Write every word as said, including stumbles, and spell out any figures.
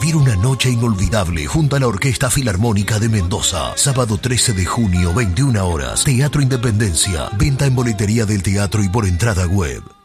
vivir una noche inolvidable junto a la Orquesta Filarmónica de Mendoza. Sábado trece de junio, veintiuna horas. Teatro Independencia. Venta en boletería del teatro y por entrada web.